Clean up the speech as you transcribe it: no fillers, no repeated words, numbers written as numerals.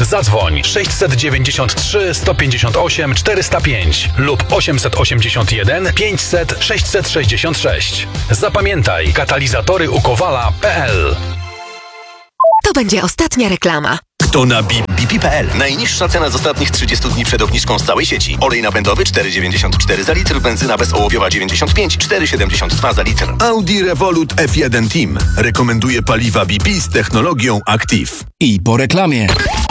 Zadzwoń 693 158 405 lub 881 500 666. Zapamiętaj, katalizatoryukowala.pl. To będzie ostatnia reklama. To na BP.pl. Najniższa cena z ostatnich 30 dni przed obniżką z całej sieci. Olej napędowy 4,94 za litr, benzyna bezołowiowa 95, 4,72 za litr. Audi Revolut F1 Team rekomenduje paliwa BP z technologią Active. I po reklamie.